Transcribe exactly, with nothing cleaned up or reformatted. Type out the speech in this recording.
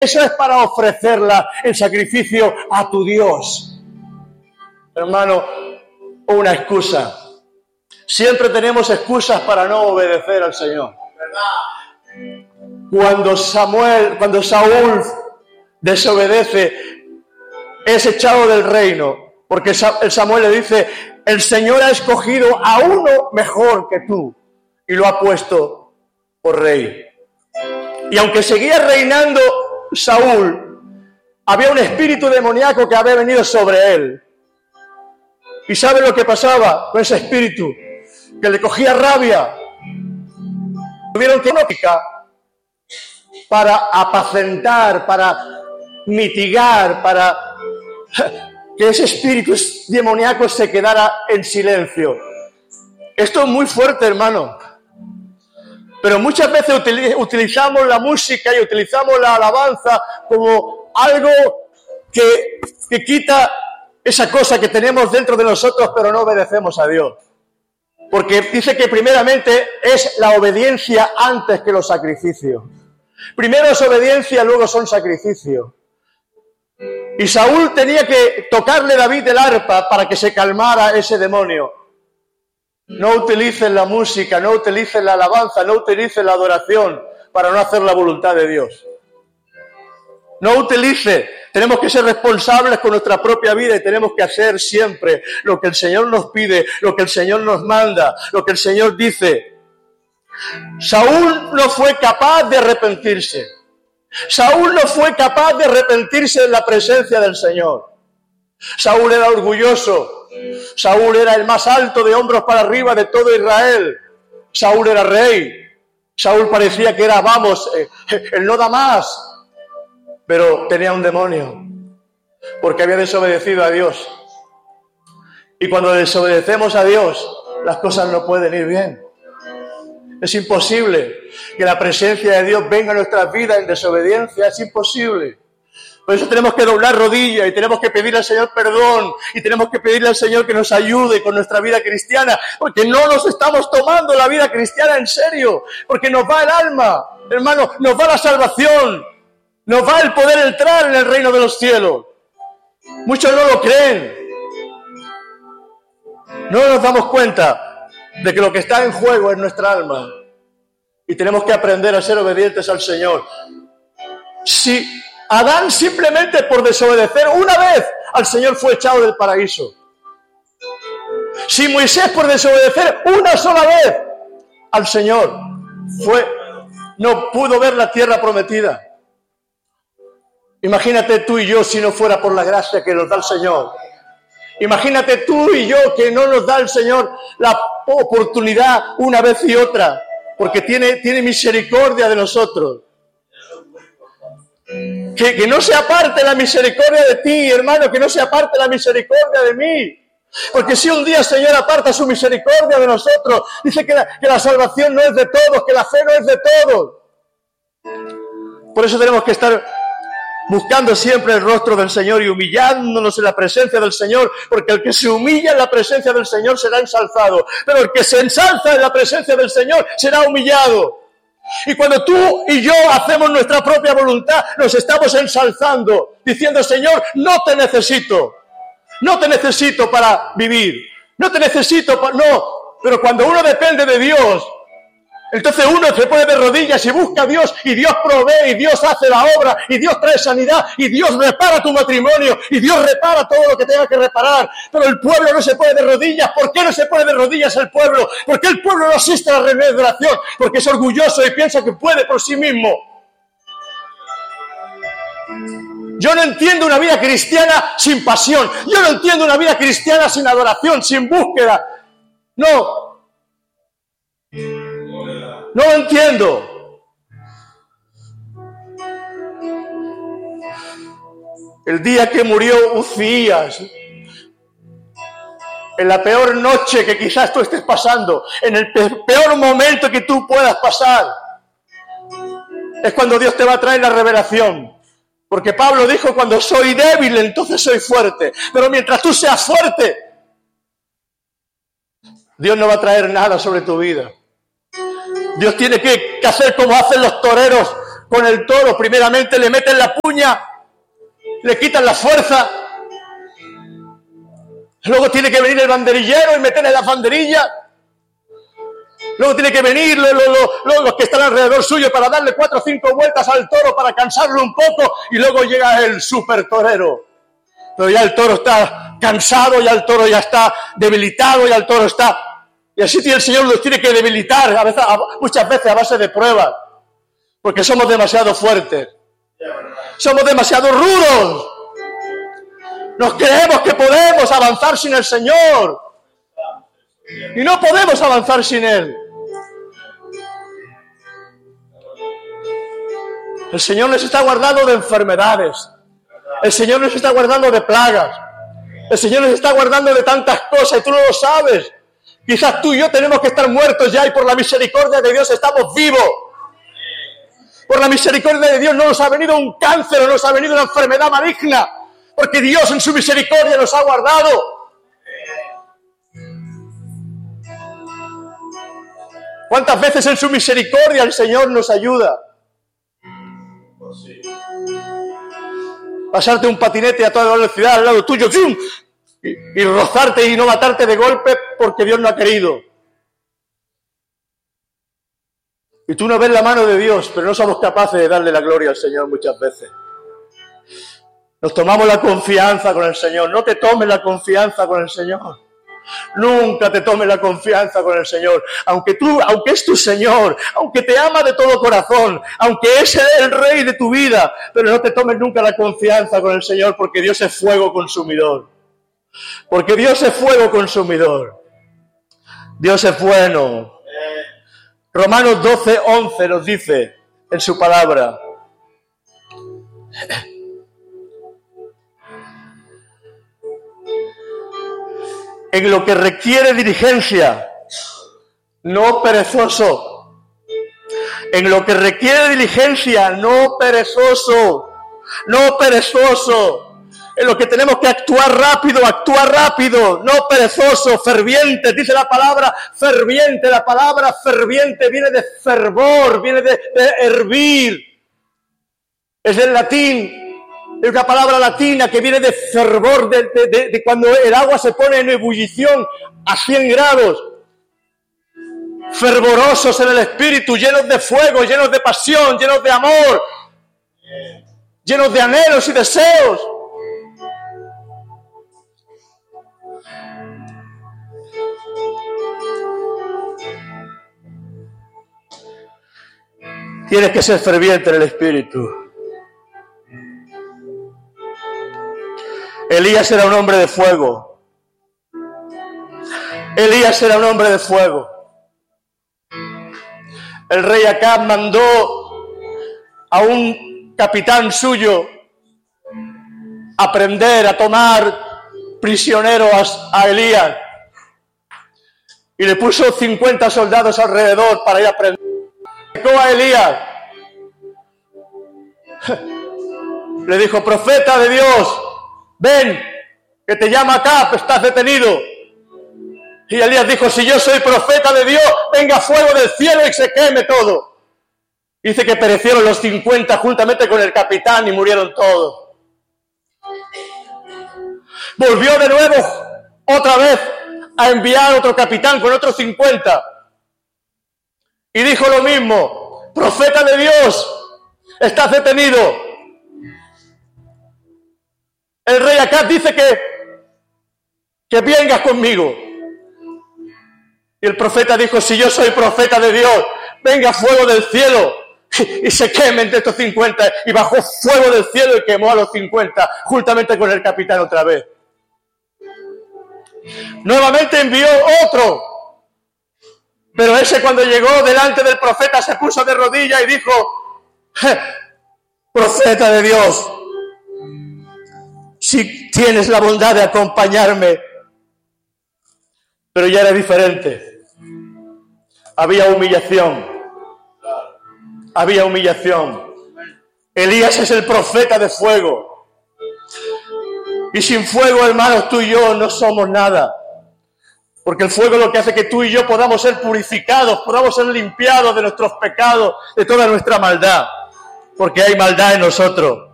Eso es para ofrecerla en sacrificio a tu Dios. Hermano, una excusa. Siempre tenemos excusas para no obedecer al Señor. Cuando Samuel, cuando Saúl desobedece, es echado del reino, porque el Samuel le dice: el Señor ha escogido a uno mejor que tú y lo ha puesto por rey. Y aunque seguía reinando Saúl, había un espíritu demoníaco que había venido sobre él. ¿Y sabe lo que pasaba con ese espíritu? Que le cogía rabia. Tuvieron que para apacentar, para mitigar, para que ese espíritu demoníaco se quedara en silencio. Esto es muy fuerte, hermano. Pero muchas veces utilizamos la música y utilizamos la alabanza como algo que, que quita esa cosa que tenemos dentro de nosotros, pero no obedecemos a Dios. Porque dice que primeramente es la obediencia antes que los sacrificios. Primero es obediencia, luego son sacrificios. Y Saúl tenía que tocarle a David el arpa para que se calmara ese demonio. No utilicen la música, no utilicen la alabanza, no utilicen la adoración para no hacer la voluntad de Dios. No utilice. Tenemos que ser responsables con nuestra propia vida y tenemos que hacer siempre lo que el Señor nos pide, lo que el Señor nos manda, lo que el Señor dice. Saúl no fue capaz de arrepentirse. Saúl no fue capaz de arrepentirse en la presencia del Señor. Saúl era orgulloso. Saúl era el más alto de hombros para arriba de todo Israel. Saúl era rey. Saúl parecía que era, vamos, eh, él no da más. Pero tenía un demonio, porque había desobedecido a Dios. Y cuando desobedecemos a Dios, las cosas no pueden ir bien. Es imposible que la presencia de Dios venga a nuestras vidas en desobediencia, es imposible. Por eso tenemos que doblar rodillas y tenemos que pedirle al Señor perdón y tenemos que pedirle al Señor que nos ayude con nuestra vida cristiana, porque no nos estamos tomando la vida cristiana en serio, porque nos va el alma, hermano, nos va la salvación. Nos va el poder entrar en el reino de los cielos. Muchos no lo creen. No nos damos cuenta de que lo que está en juego es nuestra alma. Y tenemos que aprender a ser obedientes al Señor. Si Adán simplemente por desobedecer una vez al Señor fue echado del paraíso. Si Moisés por desobedecer una sola vez al Señor fue, no pudo ver la tierra prometida. Imagínate tú y yo si no fuera por la gracia que nos da el Señor. Imagínate tú y yo que no nos da el Señor la oportunidad una vez y otra, porque tiene, tiene misericordia de nosotros. Que, que no se aparte la misericordia de ti, hermano, que no se aparte la misericordia de mí. Porque si un día el Señor aparta su misericordia de nosotros, dice que la, que la salvación no es de todos, que la fe no es de todos. Por eso tenemos que estar buscando siempre el rostro del Señor y humillándonos en la presencia del Señor, porque el que se humilla en la presencia del Señor será ensalzado, pero el que se ensalza en la presencia del Señor será humillado. Y cuando tú y yo hacemos nuestra propia voluntad, nos estamos ensalzando, diciendo: Señor, no te necesito, no te necesito para vivir, no te necesito para... No, pero cuando uno depende de Dios, entonces uno se pone de rodillas y busca a Dios, y Dios provee, y Dios hace la obra, y Dios trae sanidad, y Dios repara tu matrimonio, y Dios repara todo lo que tenga que reparar. Pero el pueblo no se pone de rodillas. ¿Por qué no se pone de rodillas el pueblo? ¿Por qué el pueblo no asiste a la reunión de oración? Porque es orgulloso y piensa que puede por sí mismo. Yo no entiendo una vida cristiana sin pasión. Yo no entiendo una vida cristiana sin adoración, sin búsqueda. No. No lo entiendo. El día que murió Uzías, en la peor noche que quizás tú estés pasando, en el peor momento que tú puedas pasar, es cuando Dios te va a traer la revelación. Porque Pablo dijo: cuando soy débil, entonces soy fuerte. Pero mientras tú seas fuerte, Dios no va a traer nada sobre tu vida. Dios tiene que, que hacer como hacen los toreros con el toro, primeramente le meten la puña, le quitan la fuerza, luego tiene que venir el banderillero y meterle las banderillas, luego tiene que venir lo, lo, lo, los que están alrededor suyo para darle cuatro o cinco vueltas al toro para cansarlo un poco, y luego llega el super torero. Pero ya el toro está cansado, ya el toro ya está debilitado, ya el toro está... Y así el Señor nos tiene que debilitar, a veces, a, muchas veces a base de pruebas, porque somos demasiado fuertes, somos demasiado rudos, nos creemos que podemos avanzar sin el Señor, y no podemos avanzar sin Él. El Señor nos está guardando de enfermedades, el Señor nos está guardando de plagas, el Señor nos está guardando de tantas cosas y tú no lo sabes. Quizás tú y yo tenemos que estar muertos ya y por la misericordia de Dios estamos vivos. Por la misericordia de Dios no nos ha venido un cáncer, no nos ha venido una enfermedad maligna, porque Dios en su misericordia nos ha guardado. ¿Cuántas veces en su misericordia el Señor nos ayuda? Pasarte un patinete a toda velocidad al lado tuyo, ¡zum! Y, y rozarte y no matarte de golpe porque Dios no ha querido. Y tú no ves la mano de Dios, pero no somos capaces de darle la gloria al Señor muchas veces. Nos tomamos la confianza con el Señor. No te tomes la confianza con el Señor. Nunca te tomes la confianza con el Señor. Aunque tú, aunque es tu Señor, aunque te ama de todo corazón, aunque es el Rey de tu vida, pero no te tomes nunca la confianza con el Señor, porque Dios es fuego consumidor. Porque Dios es fuego consumidor. Dios es bueno. Romanos doce, once nos dice en su palabra: en lo que requiere diligencia, no perezoso. En lo que requiere diligencia, no perezoso. No perezoso. En lo que tenemos que actuar rápido, actuar rápido, no perezoso, ferviente. Dice la palabra ferviente. La palabra ferviente viene de fervor, viene de, de hervir. Es del latín. Es una palabra latina que viene de fervor, de, de, de, de cuando el agua se pone en ebullición a cien grados. Fervorosos en el espíritu, llenos de fuego, llenos de pasión, llenos de amor, llenos de anhelos y deseos. Tienes que ser ferviente en el espíritu. Elías era un hombre de fuego. Elías era un hombre de fuego. El rey Acab mandó a un capitán suyo a prender, a tomar prisionero a, a Elías. Y le puso cincuenta soldados alrededor para ir a prender. A Elías le dijo: profeta de Dios, ven, que te llama Acab, estás detenido. Y Elías dijo: si yo soy profeta de Dios, venga fuego del cielo y se queme todo. Dice que perecieron los cincuenta juntamente con el capitán y murieron todos. Volvió de nuevo otra vez a enviar otro capitán con otros cincuenta. Y dijo lo mismo: profeta de Dios, estás detenido. El rey Acab dice que, que vengas conmigo. Y el profeta dijo: si yo soy profeta de Dios, venga fuego del cielo y se quemen de estos cincuenta. Y bajó fuego del cielo y quemó a los cincuenta, juntamente con el capitán otra vez. Nuevamente envió otro. Pero ese, cuando llegó delante del profeta, se puso de rodillas y dijo: profeta de Dios, si tienes la bondad de acompañarme. Pero ya era diferente. Había humillación. Había humillación. Elías es el profeta de fuego. Y sin fuego, hermanos, tú y yo no somos nada. Porque el fuego es lo que hace que tú y yo podamos ser purificados, podamos ser limpiados de nuestros pecados, de toda nuestra maldad. porque hay maldad en nosotros.